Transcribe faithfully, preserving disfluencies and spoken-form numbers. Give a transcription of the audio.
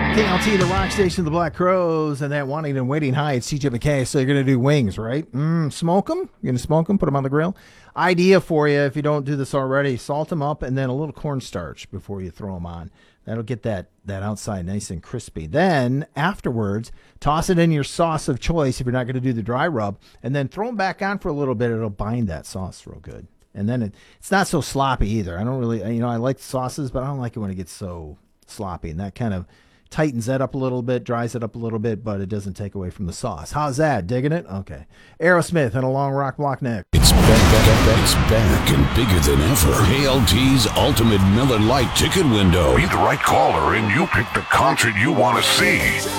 K L T, the rock station, the Black Crows, and that wanting and waiting high. It's C J McKay. So you're going to do wings, right? Mm, smoke them. You're going to smoke them, put them on the grill. Idea for you, if you don't do this already, salt them up and then a little cornstarch before you throw them on. That'll get that, that outside nice and crispy. Then, afterwards, toss it in your sauce of choice if you're not going to do the dry rub, and then throw them back on for a little bit. It'll bind that sauce real good. And then it, it's not so sloppy either. I don't really, you know, I like sauces, but I don't like it when it gets so sloppy. And that kind of tightens that up a little bit, dries it up a little bit, but it doesn't take away from the sauce. How's that? Digging it? Okay. Aerosmith and a long rock block neck. It's back, back, back, it's back and bigger than ever. K L T's Ultimate Miller Lite Ticket Window. Be the right caller and you pick the concert you want to see.